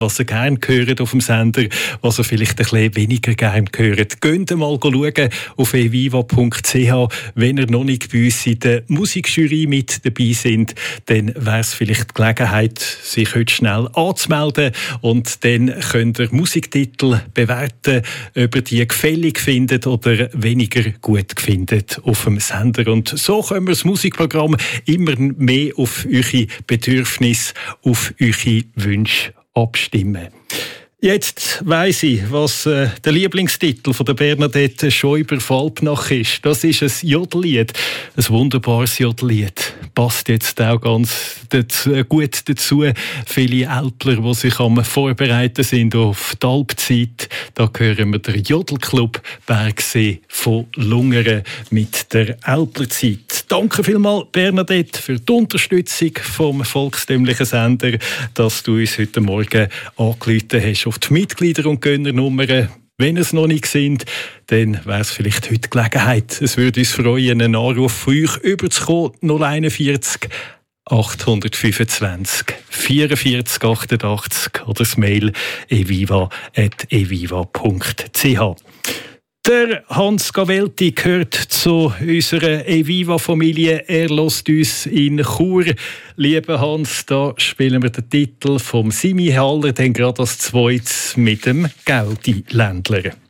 was ihr gerne hört auf dem Sender, was ihr vielleicht ein bisschen weniger gerne hört. Geht mal schauen auf eviva.ch. Wenn ihr noch nicht bei uns in der Musikjury mit dabei sind, dann wäre es vielleicht die Gelegenheit, sich heute schnell anzumelden und dann könnt ihr Musiktitel bewerten, ob ihr die gefällig findet oder weniger gut findet auf dem Sender. Und so können wir das Musikprogramm immer mehr auf eure Bedürfnisse, auf eure Wünsche abstimmen. Jetzt weiss ich, was der Lieblingstitel von der Bernadette Schäuber-Falbnach ist. Das ist ein Jodellied, ein wunderbares Jodellied. Passt jetzt auch ganz gut dazu. Viele Älpler, die sich am Vorbereiten sind auf die Alpzeit, da hören wir den Jodelclub Bergsee von Lungern mit der Älplerzeit. Danke vielmals, Bernadette, für die Unterstützung vom volkstümlichen Sender, dass du uns heute Morgen angerufen hast auf die Mitglieder- und Gönnernummern. Wenn es noch nicht sind, dann wäre es vielleicht heute Gelegenheit. Es würde uns freuen, einen Anruf von euch überzukommen. 041 825 44 88 oder das Mail eviva@eviva.ch. Der Hans Gavelti gehört zu unserer Eviva-Familie. Er hört uns in Chur. Lieber Hans, da spielen wir den Titel vom Simi Haller, dann gerade als zweites mit dem Gaudi-Ländler.